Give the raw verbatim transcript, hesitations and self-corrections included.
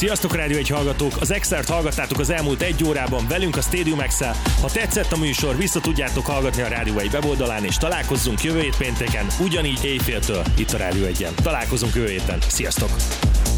Sziasztok Rádió egy hallgatók! Az Extert hallgattátok az elmúlt egy órában velünk a Stadium X-el. Ha tetszett a műsor, vissza tudjátok hallgatni a Rádió egy weboldalán, és találkozzunk jövő hét pénteken, ugyanígy éjféltől itt a Rádió egyen. Találkozunk jövő héten. Sziasztok!